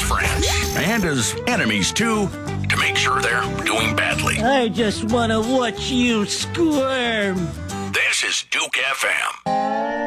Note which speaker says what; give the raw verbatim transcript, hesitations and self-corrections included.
Speaker 1: friends and as enemies too, to make sure they're doing badly.
Speaker 2: I just want to watch you squirm.
Speaker 1: This is Duke F M.